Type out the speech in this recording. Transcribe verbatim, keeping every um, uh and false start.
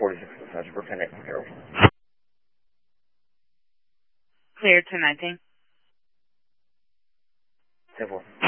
forty-six, Sergeant for ten eight, Carol. Clear ten nineteen. ten four.